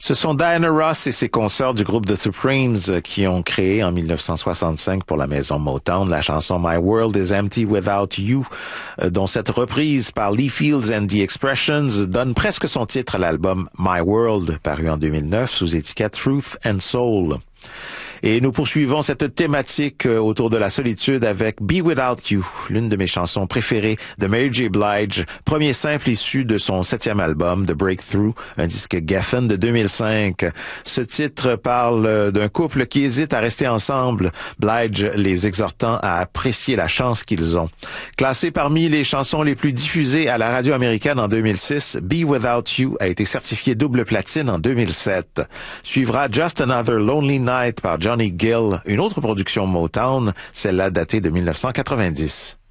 Ce sont Diana Ross et ses consorts du groupe The Supremes qui ont créé en 1965 pour la maison Motown la chanson My World is Empty Without You, dont cette reprise par Lee Fields and the Expressions donne presque son titre à l'album My World, paru en 2009 sous étiquette Truth and Soul. Et nous poursuivons cette thématique autour de la solitude avec Be Without You, l'une de mes chansons préférées de Mary J. Blige, premier simple issu de son 7e album, The Breakthrough, un disque Geffen de 2005. Ce titre parle d'un couple qui hésite à rester ensemble, Blige les exhortant à apprécier la chance qu'ils ont. Classé parmi les chansons les plus diffusées à la radio américaine en 2006, Be Without You a été certifié double platine en 2007. Suivra Just Another Lonely Night par Johnny Gill, une autre production Motown, celle-là datée de 1990.